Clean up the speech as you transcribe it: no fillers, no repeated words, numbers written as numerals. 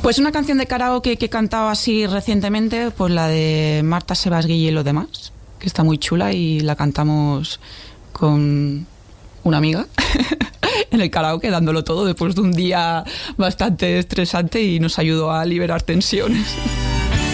Pues una canción de karaoke que he cantado así recientemente, pues la de Marta Sebasguille y los demás, que está muy chula y la cantamos con una amiga en el karaoke, dándolo todo después de un día bastante estresante y nos ayudó a liberar tensiones.